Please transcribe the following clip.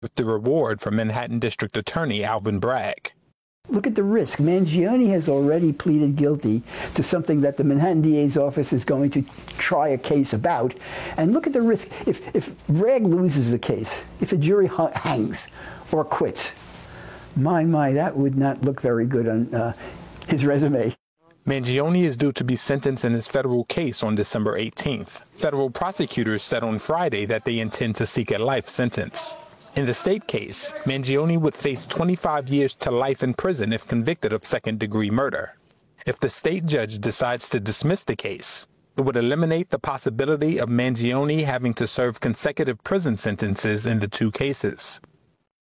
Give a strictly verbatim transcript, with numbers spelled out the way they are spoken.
with the reward for Manhattan District Attorney Alvin Bragg. Look at the risk. Mangione has already pleaded guilty to something that the Manhattan D A's office is going to try a case about. And look at the risk. If, if Bragg loses the case, if a jury hangs or quits, my, my, that would not look very good on uh, his resume. Mangione is due to be sentenced in his federal case on December eighteenth. Federal prosecutors said on Friday that they intend to seek a life sentence. In the state case, Mangione would face twenty-five years to life in prison if convicted of second-degree murder. If the state judge decides to dismiss the case, it would eliminate the possibility of Mangione having to serve consecutive prison sentences in the two cases.